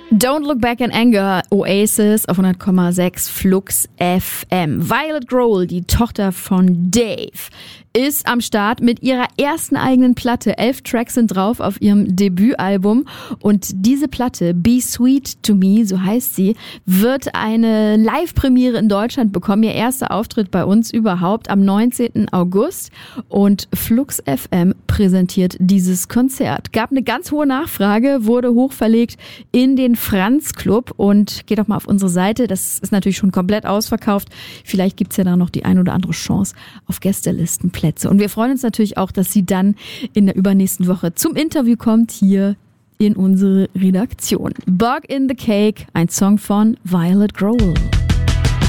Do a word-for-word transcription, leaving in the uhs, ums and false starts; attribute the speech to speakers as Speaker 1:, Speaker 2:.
Speaker 1: Don't Look Back in Anger, Oasis auf hundert Komma sechs Flux F M. Violet Grohl, die Tochter von Dave, ist am Start mit ihrer ersten eigenen Platte. Elf Tracks sind drauf auf ihrem Debütalbum und diese Platte, Be Sweet to Me, so heißt sie, wird eine Live-Premiere in Deutschland bekommen. Ihr erster Auftritt bei uns überhaupt am neunzehnten August und Flux F M präsentiert dieses Konzert. Gab eine ganz hohe Nachfrage, wurde hochverlegt in den Franz Club und geht doch mal auf unsere Seite. Das ist natürlich schon komplett ausverkauft. Vielleicht gibt's ja da noch die ein oder andere Chance auf Gästelistenplätze. Und wir freuen uns natürlich auch, dass sie dann in der übernächsten Woche zum Interview kommt hier in unsere Redaktion. Bug in the Cake, ein Song von Violet Grohl.